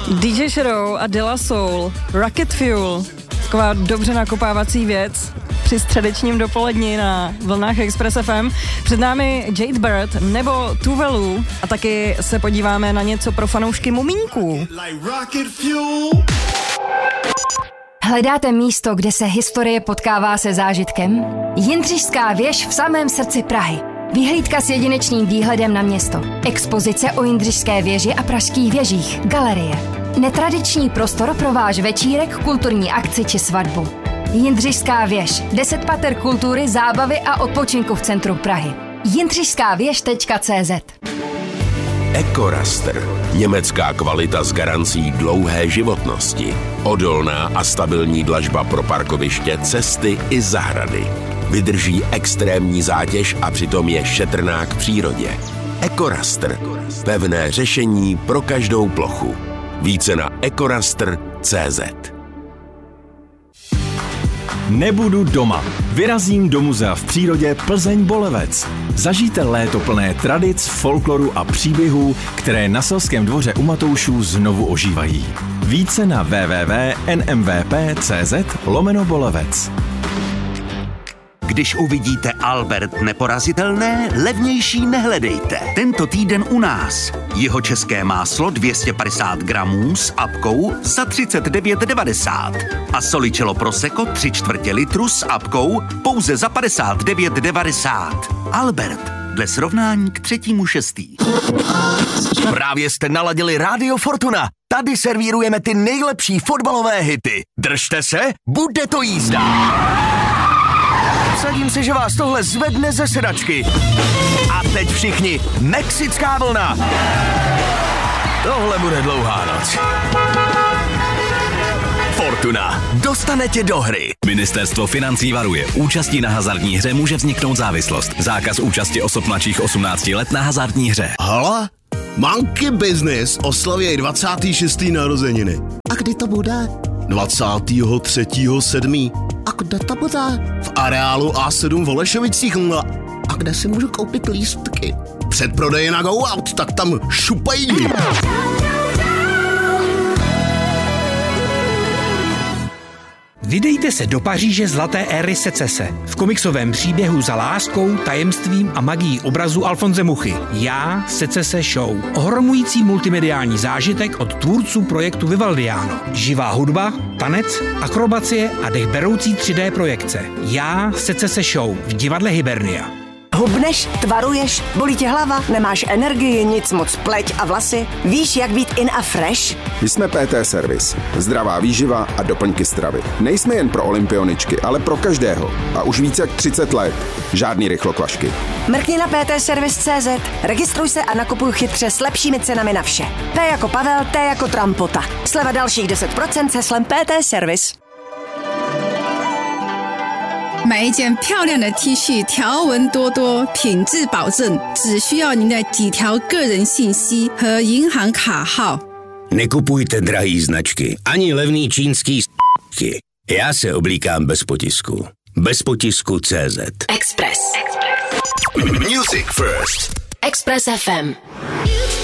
DJ Shadow a De La Soul, Rocket Fuel, taková dobře nakopávací věc při středečním dopoledni na vlnách Express FM. Před námi Jade Bird nebo Tuvalu a taky se podíváme na něco pro fanoušky mumínků. Hledáte místo, kde se historie potkává se zážitkem? Jindřišská věž v samém srdci Prahy. Vyhlídka s jedinečným výhledem na město. Expozice o Jindřišské věži a pražských věžích. Galerie. Netradiční prostor pro váš večírek, kulturní akci či svatbu. Jindřišská věž. 10 pater kultury, zábavy a odpočinku v centru Prahy. jindřišskávěž.cz. EcoRaster. Německá kvalita s garancí dlouhé životnosti. Odolná a stabilní dlažba pro parkoviště, cesty i zahrady. Vydrží extrémní zátěž a přitom je šetrná k přírodě. EcoRaster. Pevné řešení pro každou plochu. Více na ecoraster.cz. Nebudu doma. Vyrazím do muzea v přírodě Plzeň-Bolevec. Zažijte léto plné tradic, folkloru a příběhů, které na Selském dvoře u Matoušů znovu ožívají. Více na www.nmvp.cz/Bolevec. Když uvidíte Albert neporazitelné, levnější nehledejte. Tento týden u nás. Jihočeské máslo 250 gramů s apkou za 39,90. A Solicello Prosecco 3/4 litru s apkou pouze za 59,90. Albert, dle srovnání k 3.6. Právě jste naladili Rádio Fortuna. Tady servírujeme ty nejlepší fotbalové hity. Držte se, bude to jízda. Vsadím se, že vás tohle zvedne ze sedačky. A teď všichni, mexická vlna. Tohle bude dlouhá noc. Fortuna, dostane tě do hry. Ministerstvo financí varuje. Účastí na hazardní hře může vzniknout závislost. Zákaz účasti osob mladších 18 let na hazardní hře. Hala? Monkey Business oslaví 26. narozeniny. A kdy to bude? 23.7. A kde to bude? V areálu A7 v Holešovicích. A kde si můžu koupit lístky? Předprodeje na Go Out, tak tam šupají. Vydejte se do Paříže zlaté éry secese. V komiksovém příběhu za láskou, tajemstvím a magií obrazu Alfonse Muchy. Já, Secese Show. Ohromující multimediální zážitek od tvůrců projektu Vivaldiano. Živá hudba, tanec, akrobacie a dechberoucí 3D projekce. Já, Secese Show v divadle Hibernia. Hubneš, tvaruješ, bolí tě hlava, nemáš energii, nic moc, pleť a vlasy? Víš, jak být in a fresh? My jsme PT Service. Zdravá výživa a doplňky stravy. Nejsme jen pro olympioničky, ale pro každého. A už více jak 30 let. Žádný rychlokvašky. Mrkni na ptservice.cz, registruj se a nakupuj chytře s lepšími cenami na vše. P jako Pavel, T jako Trampota. Sleva dalších 10% se heslem PT Service. 买一件漂亮的 T 恤，条纹多多，品质保证，只需要您的几条个人信息和银行卡号。 Nekupujte drahý značky, ani levný čínský s***ky. Já se oblíkám bez potisku. Bez potisku CZ. Express. Music First. Express FM.